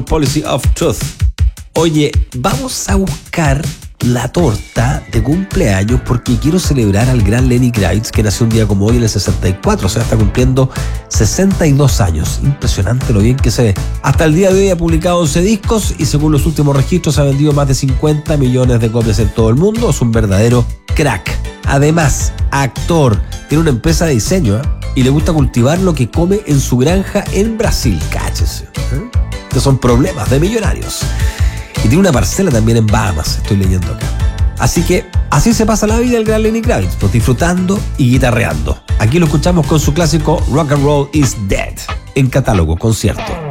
Policy of Truth. Oye, vamos a buscar la torta de cumpleaños porque quiero celebrar al gran Lenny Kravitz, que nació un día como hoy en el 64, o sea, está cumpliendo 62 años. Impresionante lo bien que se ve. Hasta el día de hoy ha publicado 11 discos y según los últimos registros ha vendido más de 50 millones de copias en todo el mundo. Es un verdadero crack. Además, actor, tiene una empresa de diseño, y le gusta cultivar lo que come en su granja en Brasil. Cáchese. Estos son problemas de millonarios. Y tiene una parcela también en Bahamas, estoy leyendo acá. Así que así se pasa la vida el gran Lenny Kravitz, pues disfrutando y guitarreando. Aquí lo escuchamos con su clásico Rock and Roll is Dead, en Catálogo Concierto.